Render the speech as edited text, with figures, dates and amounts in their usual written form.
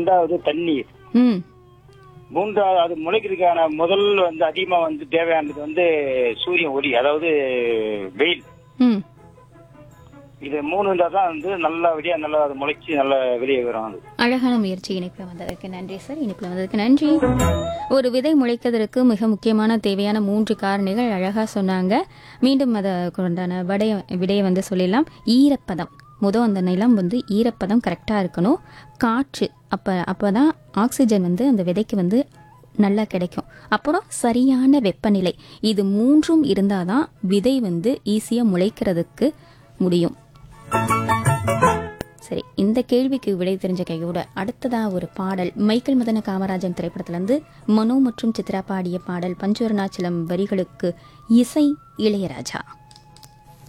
ரெண்டாவது தண்ணீர், ம் மூன்றாவது அது முளைக்கிறதுக்கான முதல் அதிகமா தேவையானது சூரிய ஒளி, அதாவது வெயில். ம் இது 3 இருந்தா தான் நல்லபடியா நல்லா அது முளைச்சி நல்லா வெளியே வரும். அது அழகான முயற்சி. இணைப்பில் வந்ததற்கு நன்றி சார். இணைப்பில் வந்ததற்கு நன்றி. ஒரு விதை முளைக்கிறதுக்கு மிக முக்கியமான தேவையான 3 காரணிகள் அழகா சொன்னாங்க. மீண்டும் அதை கொண்டான விடையை சொல்லிடலாம். ஈரப்பதம். அந்த நிலம் ஈரப்பதம் கரெக்டாக இருக்கணும். காற்று, அப்போதான் ஆக்சிஜன் அந்த விதைக்கு நல்லா கிடைக்கும். அப்புறம் சரியான வெப்பநிலை. இது 3ம் இருந்தாதான் விதை ஈஸியாக முளைக்கிறதுக்கு முடியும். சரி, இந்த கேள்விக்கு விடை தெரிஞ்ச கையோட அடுத்ததா ஒரு பாடல். மைக்கேல் மதன காமராஜன் திரைப்படத்திலிருந்து மனோ மற்றும் சித்ரா பாடிய பாடல். பஞ்சவர்ணாச்சலம் வரிகளுக்கு இசை இளையராஜா.